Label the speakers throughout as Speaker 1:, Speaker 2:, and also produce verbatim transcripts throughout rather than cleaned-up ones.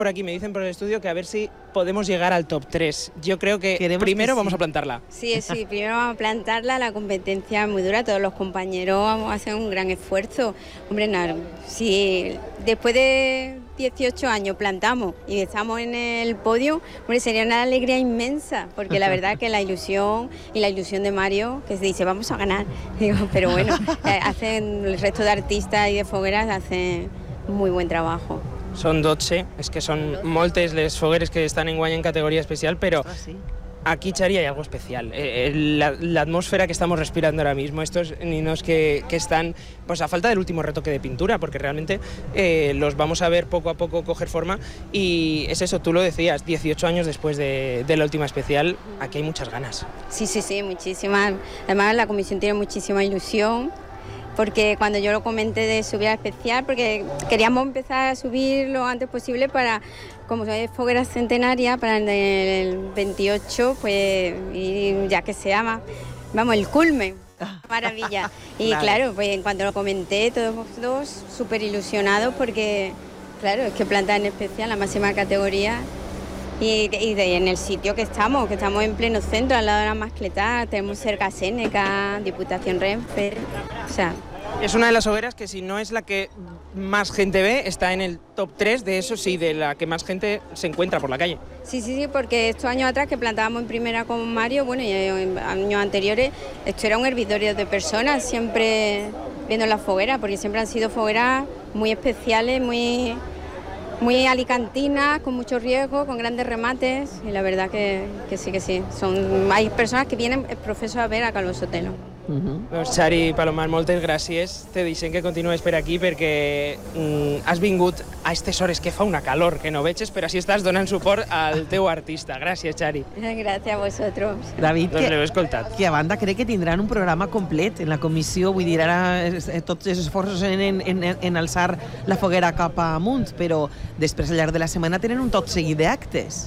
Speaker 1: Por aquí me dicen por el estudio que a ver si podemos llegar al top tres. Yo creo que
Speaker 2: Queremos
Speaker 1: primero
Speaker 2: que sí.
Speaker 1: vamos a plantarla.
Speaker 3: Sí, sí, primero vamos a plantarla, la competencia es muy dura, todos los compañeros vamos a hacer un gran esfuerzo. Hombre, no, si después de dieciocho años plantamos y estamos en el podio, hombre, sería una alegría inmensa, porque la verdad que la ilusión y la ilusión de Mario, que se dice, vamos a ganar, digo, pero bueno, eh, hacen el resto de artistas y de fogueras hacen muy buen trabajo.
Speaker 1: Són dotze, és que són moltes les fogueres que estan enguany en categoria especial, pero
Speaker 2: Ah, sí.
Speaker 1: aquí, Chari, hay algo especial. Eh, la, la atmósfera que estamos respirando ahora mismo, estos niños que, que están pues a falta del último retoque de pintura, porque realmente eh, los vamos a ver poco a poco coger forma, y es eso, tú lo decías, dieciocho años después de, de la última especial, aquí hay muchas ganas.
Speaker 3: Sí, sí, sí, muchísimas. Además, la comisión tiene muchísima ilusión, porque cuando yo lo comenté de subir a especial, porque queríamos empezar a subir lo antes posible para, como es foguera centenaria, para en el veintiocho, pues, y ya que se llama, vamos, el culmen. Maravilla. Y
Speaker 2: Claro.
Speaker 3: claro, pues en cuanto lo comenté, todos dos súper ilusionados, porque, claro, es que plantar en especial la máxima categoría. Y, y de, en el sitio que estamos, que estamos en pleno centro, al lado de la Mascletá, tenemos cerca Séneca, Diputación Renfe, o sea...
Speaker 1: Es una de las hogueras que, si no es la que más gente ve, está en el top tres de eso, sí, de la que más gente se encuentra por la calle.
Speaker 3: Sí, sí, sí, porque estos años atrás que plantábamos en primera con Mario, bueno, y en años anteriores, esto era un hervidorio de personas, siempre viendo las fogueras, porque siempre han sido fogueras muy especiales, muy... muy alicantinas, con mucho riesgo, con grandes remates, y la verdad que, que sí, que sí. Son, hay personas que vienen profesos a ver a Calvo Sotelo.
Speaker 2: Uh-huh.
Speaker 1: Doncs Chari, Palomar, moltes gràcies. Te deixem que continues per aquí perquè mm, has vingut a aquestes hores que fa una calor que no veges, però així estàs donant suport al teu artista. Gràcies, Chari.
Speaker 3: Gràcies a vosotros.
Speaker 2: David,
Speaker 1: Doncs
Speaker 2: que,
Speaker 1: l'heu escoltat.
Speaker 2: que a banda crec que tindran un programa complet en la comissió, vull dir, ara eh, tots els esforços en, en, en, en alçar la foguera cap amunt, però després al llarg de la setmana tenen un tot seguit d'actes.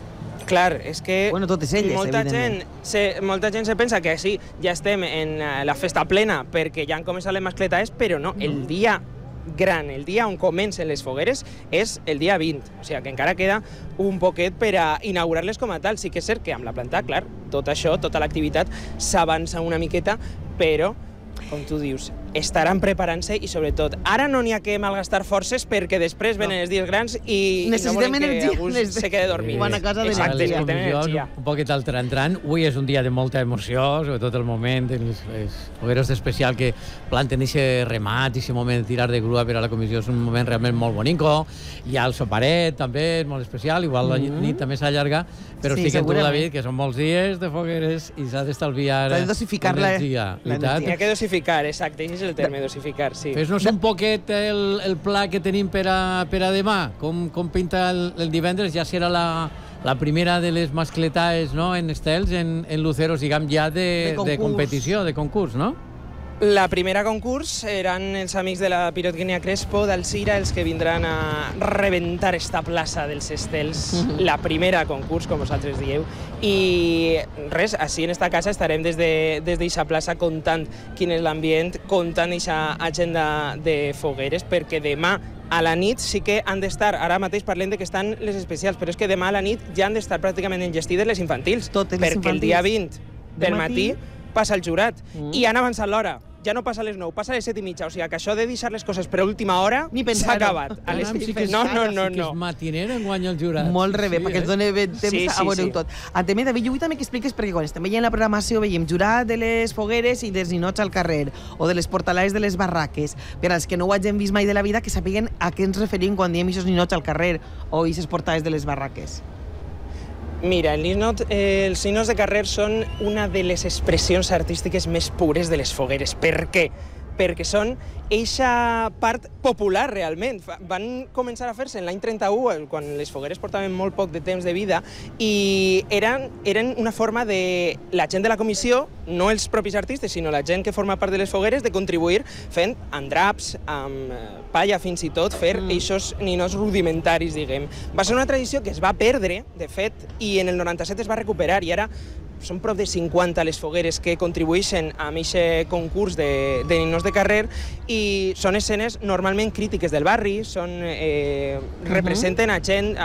Speaker 1: Clar, és que
Speaker 2: Bueno, totes elles,
Speaker 1: molta
Speaker 2: evidentment.
Speaker 1: gent, se, molta gent se pensa que sí, ja estem en eh, la festa plena perquè ja han començat les mascletaes, però no, el dia gran, el dia on comencen les fogueres és el dia vint, o sigui que encara queda un poquet per a inaugurar-les com a tal. Sí que és cert que amb la planta, clar, tot això, tota l'activitat s'avança una miqueta, però, com tu dius, estaran preparant-se i, sobretot, ara no n'hi ha que malgastar forces perquè després venen els dies grans i
Speaker 2: Necessitem
Speaker 1: no volem
Speaker 2: energia,
Speaker 1: que algú
Speaker 2: necessitem-
Speaker 1: se quede dormit.
Speaker 2: Bona cosa
Speaker 1: Exacte,
Speaker 2: d'energia.
Speaker 1: necessitem energia.
Speaker 4: Un poquet al tran-tran. Avui és un dia de molta emoció, sobretot el moment, les, les fogueres d'especial que planten aquest remat, aquest moment de tirar de grua per a la comissió, és un moment realment molt bonico. Hi ha el soparet, també, és molt especial, igual la
Speaker 2: Mhm.
Speaker 4: nit també s'allarga, però
Speaker 2: Sí,
Speaker 4: sí, que tu,
Speaker 2: segurament.
Speaker 4: David, que són molts dies de fogueres i s'ha d'estalviar
Speaker 2: S'ha de dosificar la-
Speaker 4: energia.
Speaker 2: la
Speaker 4: I tant.
Speaker 1: N'hi ha que dosificar, exacte, aquest és el terme, dosificar, sí.
Speaker 4: Fes-nos un poquet el, el pla que tenim per a, per a demà, com, com pinta el, el divendres, ja serà la, la primera de les mascletaes, no?, en estels, en, en Luceros, diguem, ja de,
Speaker 2: De
Speaker 4: de,
Speaker 2: concurs.
Speaker 4: competició, de concurs, no?
Speaker 1: La primera concurs eren els amics de la Pirotècnia Crespo d'Alzira els que vindran a rebentar esta plaça dels estels, la primera concurs, com vosaltres dieu. I res, així en esta casa estarem des de des d'eixa plaça contant quin és l'ambient, contant eixa agenda de fogueres, perquè demà a la nit sí que han d'estar, ara mateix parlem de que estan les especials, però és que demà a la nit ja han d'estar pràcticament enllestides les infantils,
Speaker 2: Totes les
Speaker 1: perquè el dia
Speaker 2: infantils.
Speaker 1: vint
Speaker 2: De
Speaker 1: del
Speaker 2: matí
Speaker 1: matí passa el jurat
Speaker 2: Mm.
Speaker 1: i han avançat l'hora. Ja no passa a les nou, passa a les set i mitja. O sigui que això de deixar les coses per a última hora
Speaker 2: Ni
Speaker 1: s'ha
Speaker 2: pensar-ho.
Speaker 1: acabat. A les
Speaker 4: Caram, sí que és-
Speaker 1: no, no, no,
Speaker 4: sí que és
Speaker 1: no.
Speaker 4: matiner en guanya el jurat.
Speaker 2: Molt rebé,
Speaker 4: Sí,
Speaker 2: perquè
Speaker 4: eh?
Speaker 2: ens doni ben temps
Speaker 1: Sí,
Speaker 2: a
Speaker 1: sí,
Speaker 2: veure-ho
Speaker 1: sí.
Speaker 2: tot. A tema, David, jo vull també que expliques, perquè quan estem veient la programació veiem jurat de les fogueres i dels ninots al carrer, o de les portalades de les barraques. Per als que no ho hagin vist mai de la vida, que sapiguen a què ens referim quan diem aquests ninots al carrer o aquestes portades de les barraques.
Speaker 1: Mira, el ninot, eh, els ninos de carrer són una de les expressions artístiques més pures de les fogueres. Per què? Perquè són eixa part popular, realment. Fa- Van començar a fer-se en l'any trenta-u, el- quan les fogueres portaven molt poc de temps de vida, i eren, eren una forma de la gent de la comissió, no els propis artistes, sinó la gent que forma part de les fogueres, de contribuir fent amb draps, amb eh, palla, fins i tot, fer
Speaker 2: Mm.
Speaker 1: eixos ninos rudimentaris, diguem. Va ser una tradició que es va perdre, de fet, i en el noranta-set es va recuperar, i ara són prop de cinquanta les fogueres que contribueixen a aquest concurs de, de ninos de carrer, i són escenes normalment crítiques del barri, són, eh, representen a gent,